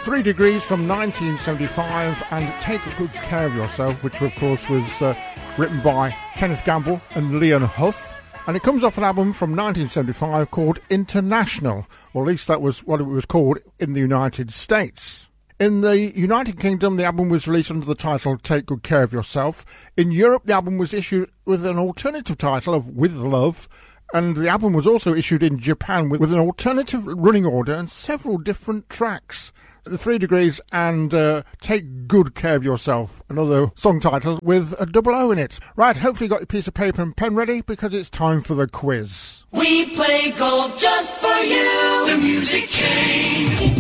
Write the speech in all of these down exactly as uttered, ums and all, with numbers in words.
Three Degrees from nineteen seventy-five and Take Good Care of Yourself, which of course was uh, written by Kenneth Gamble and Leon Huff. And it comes off an album from nineteen seventy-five called International, or at least that was what it was called in the United States. In the United Kingdom, the album was released under the title Take Good Care of Yourself. In Europe, the album was issued with an alternative title of With Love, and the album was also issued in Japan with, with an alternative running order and several different tracks. The Three Degrees and uh, Take Good Care of Yourself, another song title with a double O in it. Right, hopefully you got your piece of paper and pen ready because it's time for the quiz. We play golf just for you, the Music Chain.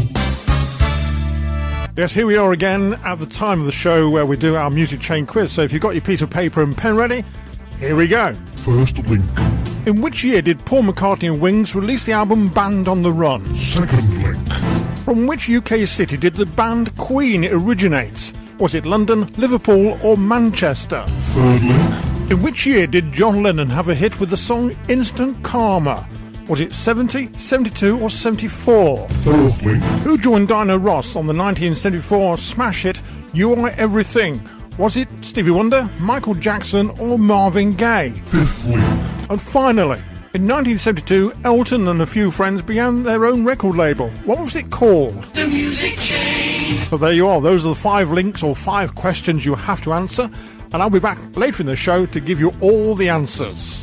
Yes, here we are again at the time of the show where we do our Music Chain quiz. So if you've got your piece of paper and pen ready, here we go. First link. In which year did Paul McCartney and Wings release the album Band on the Run? Second link. From which U K city did the band Queen originate? Was it London, Liverpool or Manchester? Third link. In which year did John Lennon have a hit with the song Instant Karma? Was it seventy, seventy-two or seventy-four? Fourth link. Who joined Diana Ross on the nineteen seventy-four smash hit You Are Everything? Was it Stevie Wonder, Michael Jackson or Marvin Gaye? Fifth link. And finally, in nineteen seventy-two, Elton and a few friends began their own record label. What was it called? The Music Chain. So there you are. Those are the five links or five questions you have to answer. And I'll be back later in the show to give you all the answers.